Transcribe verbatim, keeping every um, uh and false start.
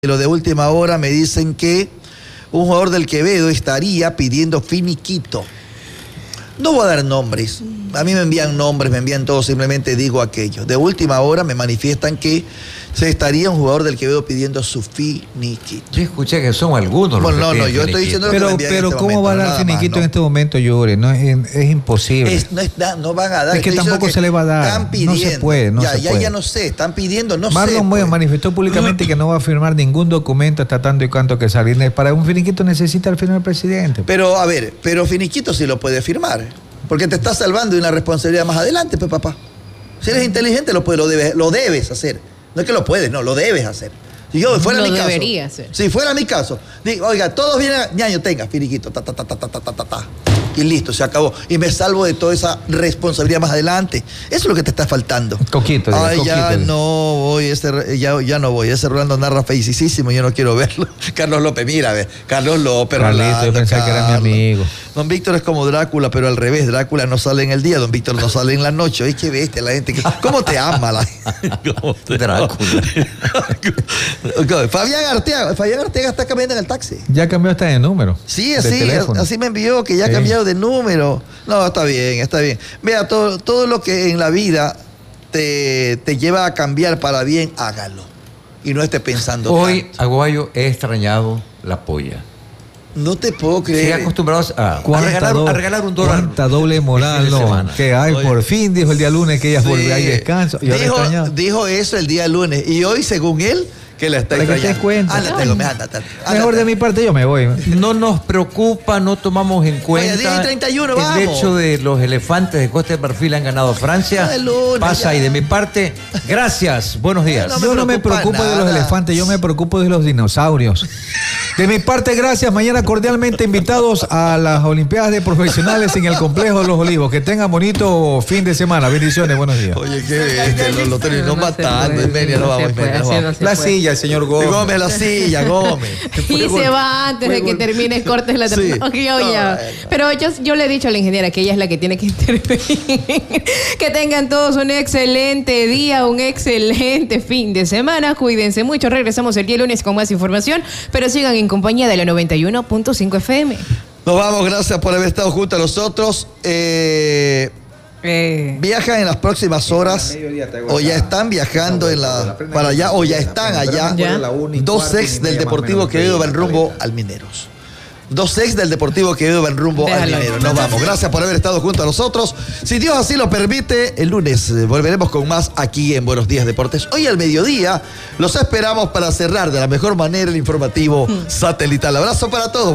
Lo de última hora me dicen que un jugador del Quevedo estaría pidiendo finiquito. No voy a dar nombres. A mí me envían nombres, me envían todo, simplemente digo aquello. De última hora me manifiestan que se estaría un jugador del Quevedo pidiendo su finiquito. Yo escuché que son algunos. Bueno, no, no, yo estoy diciendo lo pero, que me envían pero en este ¿cómo momento, va a dar nada finiquito más, ¿no? en este momento, Yuri? No, es, es imposible. Es, no, es, no van a dar. Es que Estoy tampoco que se le va a dar. Están pidiendo. No se puede, no ya, se ya, puede. ya no sé, están pidiendo, no Marlon sé. Moya pues. manifestó públicamente que no va a firmar ningún documento hasta tanto y cuanto que salir. Para un finiquito necesita al final el presidente. Pero, a ver, pero finiquito sí lo puede firmar. Porque te está salvando de una responsabilidad más adelante, pues, papá. Si eres inteligente, lo, puedes, lo, debes, lo debes hacer. No es que lo puedes, no, lo debes hacer. Si yo fuera lo mi caso. debería hacer. Si fuera mi caso, digo, oiga, todos vienen, ñaño, tenga, finiquito, ta, ta, ta, ta, ta, ta, ta, ta, ta. Y listo, se acabó. Y me salvo de toda esa responsabilidad más adelante. Eso es lo que te está faltando. Coquito, Ay, coquito, ya digo. no voy, ese, ya, ya no voy. Ese Rolando narra feicísimo, yo no quiero verlo. Carlos López, mira, ve. Carlos López, Carlito, Rolando, yo pensaba que era mi Carlos. amigo. Don Víctor es como Drácula, pero al revés. Drácula no sale en el día, Don Víctor no sale en la noche. Ay, qué bestia la gente. Que, ¿cómo te ama la gente? ¿Cómo te Drácula. ama? Fabián Arteaga. Fabián Arteaga está cambiando en el taxi. Ya cambió hasta de número. Sí, de así, teléfono. así me envió, que ya ha Sí. cambiado de número. No, está bien, está bien. Vea, todo, todo lo que en la vida te, te lleva a cambiar para bien, hágalo. Y no esté pensando Hoy, tanto. Aguayo, he extrañado la polla. No te puedo Sí, creer. acostumbrados a, a, ¿Cuánta regalar, do- a regalar un dólar. Cuánta doble moral, el fin de no. semana. Que hay, Oye. por fin, dijo el día lunes que ella Sí. volvió, hay descanso. Y ahora dijo, extrañado. dijo eso el día lunes. Y hoy, según él, que la está Para que te extrañando. cuente. Ándate, Gómez, ándate, ándate. Mejor de mi parte yo me voy. No nos preocupa, no tomamos en cuenta diez y treinta y uno, el vamos. hecho de los elefantes de Costa de Marfil han ganado a Francia. Ah, el lunes, Pasa ya. y de mi parte, gracias, buenos días. No me Yo no me preocupa preocupo de los nada. elefantes, yo me preocupo de los dinosaurios. De mi parte, gracias. Mañana cordialmente invitados a las Olimpiadas de Profesionales en el Complejo de los Olivos. Que tengan bonito fin de semana. Bendiciones, buenos días. Oye, qué bestia, los, los terminó No se matando. puede, Ismenia, no no se vamos, puede, Ismenia, no así vamos. no se La puede. silla, el señor Gómez. Gómez, la silla, Gómez. Y se va antes de que termine cortes la Sí. tecnología. No, ya. bueno. Pero yo, yo le he dicho a la ingeniera que ella es la que tiene que intervenir. Que tengan todos un excelente día, un excelente fin de semana. Cuídense mucho. Regresamos el día lunes con más información, pero sigan en compañía de la noventa y uno punto cinco F M. Nos vamos, gracias por haber estado junto a nosotros. Eh, Eh, viajan en las próximas horas o ya están viajando en la, para allá o ya están allá. Ya. Dos ex del Deportivo Quevedo van rumbo al Mineros. Dos ex del Deportivo Quevedo van rumbo al Déjalo. Mineros. Nos vamos. Gracias por haber estado junto a nosotros. Si Dios así lo permite, el lunes eh, volveremos con más aquí en Buenos Días Deportes. Hoy al mediodía los esperamos para cerrar de la mejor manera el informativo satelital. Abrazo para todos.